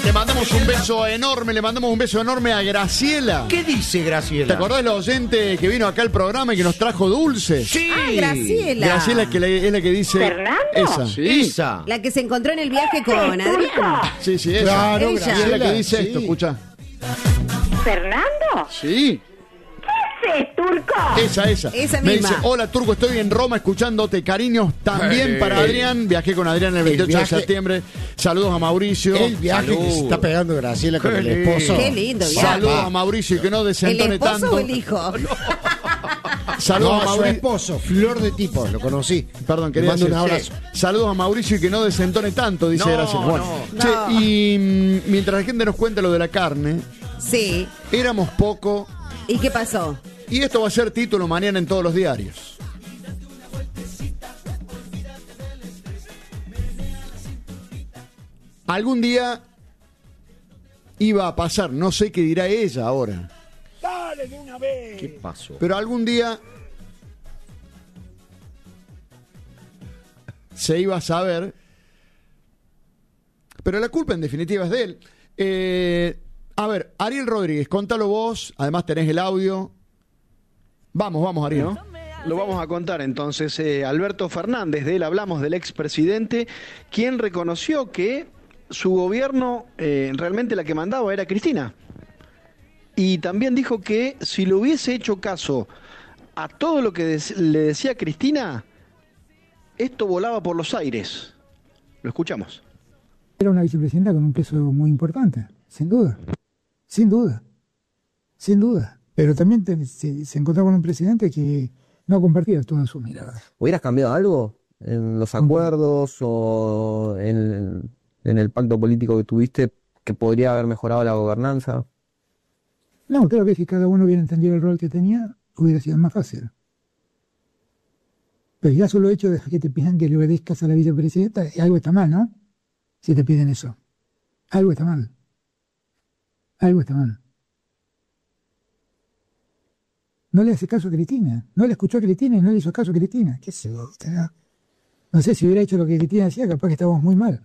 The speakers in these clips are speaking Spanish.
Le mandamos un beso enorme a Graciela. ¿Qué dice Graciela? ¿Te acordás de la oyente que vino acá al programa y que nos trajo dulces? Sí. Ah, Graciela. Graciela es la que dice... ¿Fernando? Esa. Sí. Esa. La que se encontró en el viaje con Adrián. Sí, esa. Claro, Ella. Graciela, es la que dice sí. esto, escucha. ¿Fernando? Sí. ¿Qué es, Turco? Esa. Esa Me misma. dice, hola Turco, estoy en Roma escuchándote. Cariños también para Adrián. Viajé con Adrián el 28 viaje- de septiembre. Saludos a Mauricio. El viaje Salud. que se está pegando Graciela con el esposo. Qué lindo viaje. Saludos a Mauricio y que no ¿El desentone esposo tanto. o el hijo? Saludos No, a su Mauricio. esposo, flor de tipo, lo conocí. Perdón, Le quería mando decir, un abrazo. saludos a Mauricio y que no desentone tanto, dice No, Graciela. Bueno, no. che, No. y mientras la gente nos cuenta lo de la carne, Sí. éramos poco ¿Y qué pasó? y esto va a ser título mañana en todos los diarios. Algún día iba a pasar, no sé qué dirá ella ahora, ¿Qué pasó? pero algún día se iba a saber, pero la culpa en definitiva es de él. A ver, Ariel Rodríguez, contalo vos, además tenés el audio. Vamos, Ariel. ¿No? Lo vamos a contar entonces. Alberto Fernández, de él hablamos, del expresidente, quien reconoció que su gobierno realmente la que mandaba era Cristina. Y también dijo que si le hubiese hecho caso a todo lo que le decía Cristina, esto volaba por los aires. Lo escuchamos. Era una vicepresidenta con un peso muy importante, sin duda, sin duda, sin duda. Pero también se encontraba con un presidente que no compartía todas sus miradas. ¿Hubieras cambiado algo en los acuerdos o en el pacto político que tuviste que podría haber mejorado la gobernanza? No, creo que si cada uno hubiera entendido el rol que tenía, hubiera sido más fácil. Pero ya solo el hecho de que te pidan que le obedezcas a la vicepresidenta, algo está mal, ¿no? Si te piden eso. Algo está mal. Algo está mal. No le hace caso a Cristina. No le escuchó a Cristina y no le hizo caso a Cristina. ¿Qué sé yo? No sé si hubiera hecho lo que Cristina decía, capaz que estábamos muy mal.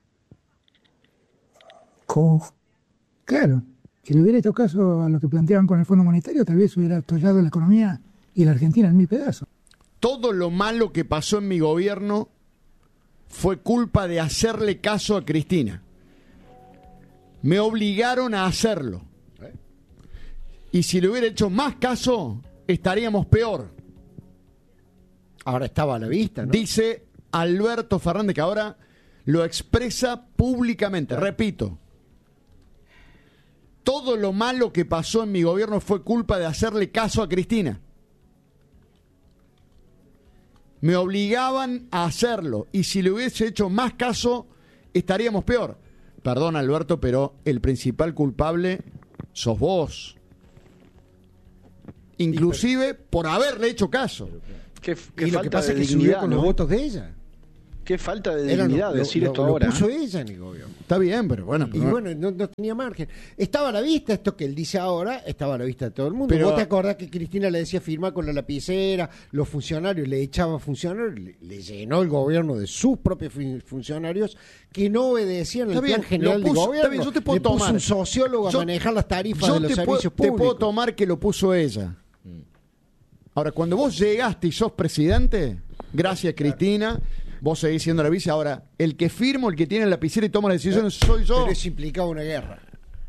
¿Cómo? Claro. Si le hubiera hecho caso a lo que planteaban con el Fondo Monetario, tal vez hubiera atollado la economía y la Argentina en 1000 pedazos. Todo lo malo que pasó en mi gobierno fue culpa de hacerle caso a Cristina. Me obligaron a hacerlo. Y si le hubiera hecho más caso, estaríamos peor. Ahora estaba a la vista, ¿no? Dice Alberto Fernández, que ahora lo expresa públicamente. Repito, todo lo malo que pasó en mi gobierno fue culpa de hacerle caso a Cristina. Me obligaban a hacerlo. Y si le hubiese hecho más caso, estaríamos peor. Perdón, Alberto, pero el principal culpable sos vos. Inclusive por haberle hecho caso. Qué Y lo que falta pasa de es que subió dignidad, con los ¿no? votos de ella. Qué falta de dignidad decir esto lo ahora. puso ella en el gobierno. Está bien, pero bueno. Y bueno, no tenía margen. Estaba a la vista, esto que él dice ahora, estaba a la vista de todo el mundo. Pero- ¿Vos te acordás que Cristina le decía firmar con la lapicera, los funcionarios le echaban funcionarios, le llenó el gobierno de sus propios funcionarios que no obedecían el Está bien, plan general lo puso- de gobierno? está bien, yo te puedo le puso tomar. un sociólogo Yo- a manejar las tarifas Yo de los servicios te públicos. puedo tomar que lo puso ella. Ahora, cuando vos llegaste y sos presidente, gracias Cristina, vos seguís siendo la vice. Ahora, el que firmo, el que tiene la lapicera y toma las decisiones soy yo. Pero eso implicaba una guerra.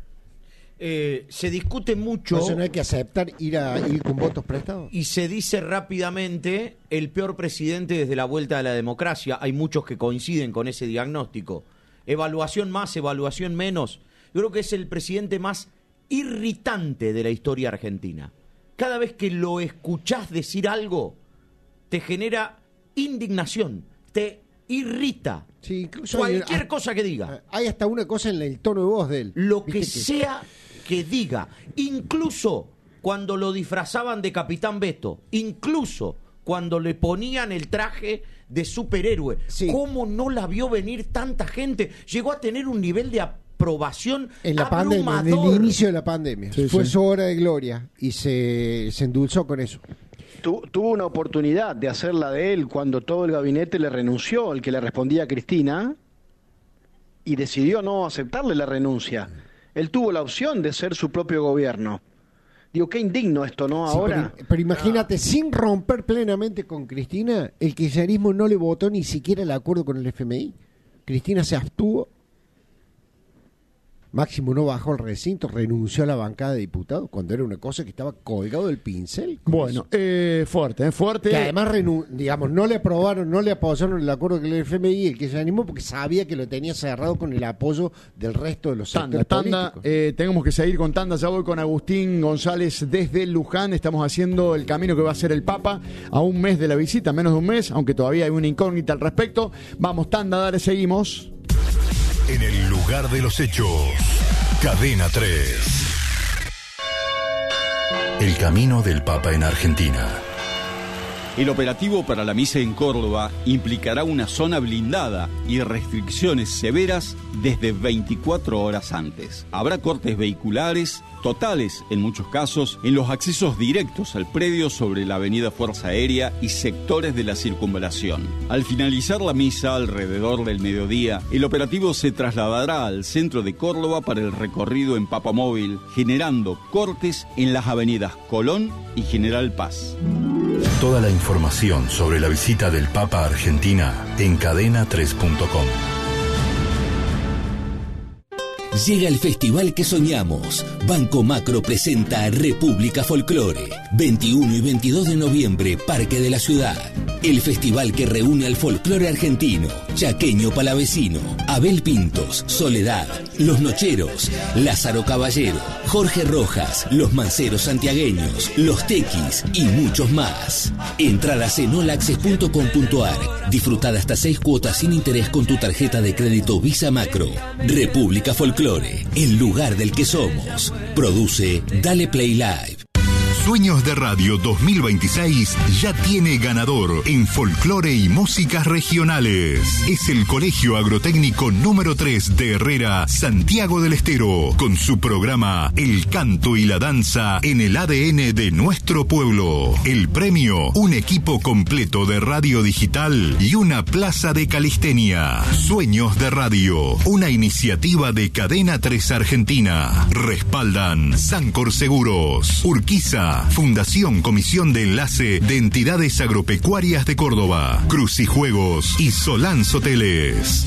Se discute mucho Entonces no hay que aceptar ir con votos prestados. y se dice rápidamente el peor presidente desde la vuelta a la democracia. Hay muchos que coinciden con ese diagnóstico. Evaluación más, evaluación menos. Yo creo que es el presidente más irritante de la historia argentina. Cada vez que lo escuchás decir algo, te genera indignación, te irrita. Sí, incluso Cualquier cosa que diga. Hay hasta una cosa en el tono de voz de él. Lo que ¿Viste sea que diga, incluso cuando lo disfrazaban de Capitán Beto, incluso cuando le ponían el traje de superhéroe, Sí. ¿cómo no la vio venir tanta gente? Llegó a tener un nivel de aprobación En la pandemia, en abrumador. el inicio de la pandemia. Sí, Fue sí. su hora de gloria y se endulzó con eso. Tuvo una oportunidad de hacerla de él cuando todo el gabinete le renunció, el que le respondía a Cristina, y decidió no aceptarle la renuncia. Él tuvo la opción de ser su propio gobierno. Digo, qué indigno esto, ¿no? Sí, Ahora. pero imagínate, sin romper plenamente con Cristina, el kirchnerismo no le votó ni siquiera el acuerdo con el FMI. Cristina se abstuvo. Máximo no bajó al recinto, renunció a la bancada de diputados cuando era una cosa que estaba colgado del pincel. Bueno, fuerte. Que además, digamos, no le aprobaron, no le apoyaron el acuerdo con el FMI y el kirchnerismo porque sabía que lo tenía cerrado con el apoyo del resto de los sectores políticos. Tenemos que seguir con tanda. Ya voy con Agustín González desde Luján. Estamos haciendo el camino que va a hacer el Papa a un mes de la visita, menos de un mes, aunque todavía hay una incógnita al respecto. Vamos, tanda, dale, seguimos. En el lugar de los hechos, Cadena 3. El camino del Papa en Argentina. El operativo para la misa en Córdoba implicará una zona blindada y restricciones severas desde 24 horas antes. Habrá cortes vehiculares, totales en muchos casos, en los accesos directos al predio sobre la avenida Fuerza Aérea y sectores de la circunvalación. Al finalizar la misa alrededor del mediodía, el operativo se trasladará al centro de Córdoba para el recorrido en Papamóvil, generando cortes en las avenidas Colón y General Paz. Toda la información sobre la visita del Papa a Argentina en cadena3.com. Llega el festival que soñamos. Banco Macro presenta República Folclore. 21 y 22 de noviembre, Parque de la Ciudad. El festival que reúne al folclore argentino, chaqueño palavecino, Abel Pintos, Soledad, Los Nocheros, Lázaro Caballero, Jorge Rojas, Los Manceros Santiagueños, Los Tequis y muchos más. Entradas en olaccess.com.ar. Disfrutada hasta 6 cuotas sin interés con tu tarjeta de crédito Visa Macro. República Folclore, el lugar del que somos. Produce Dale Play Live. Sueños de Radio 2026 ya tiene ganador en folclore y músicas regionales. Es el Colegio Agrotécnico número 3 de Herrera, Santiago del Estero, con su programa El Canto y la Danza en el ADN de nuestro pueblo. El premio, un equipo completo de radio digital y una plaza de calistenia. Sueños de Radio, una iniciativa de Cadena 3 Argentina. Respaldan Sancor Seguros, Urquiza, Fundación Comisión de Enlace de Entidades Agropecuarias de Córdoba, Crucijuegos y Solans Hoteles.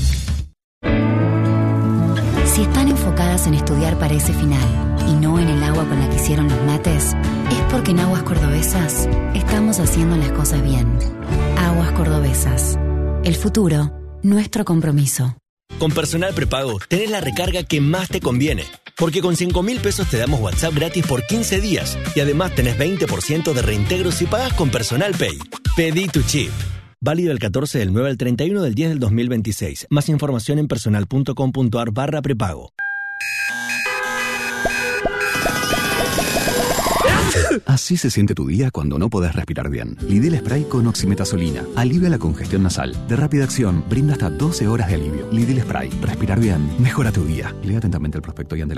Si están enfocadas en estudiar para ese final y no en el agua con la que hicieron los mates, es porque en Aguas Cordobesas estamos haciendo las cosas bien. Aguas Cordobesas. El futuro, nuestro compromiso. Con Personal Prepago, tenés la recarga que más te conviene. Porque con 5.000 pesos te damos WhatsApp gratis por 15 días. Y además tenés 20% de reintegro si pagas con Personal Pay. Pedí tu chip. Válido el 14 del 9 al 31 del 10 del 2026. Más información en personal.com.ar/prepago. Así se siente tu día cuando no podés respirar bien. Lidl Spray con oximetazolina. Alivia la congestión nasal. De rápida acción, brinda hasta 12 horas de alivio. Lidl Spray. Respirar bien. Mejora tu día. Lea atentamente el prospecto y ante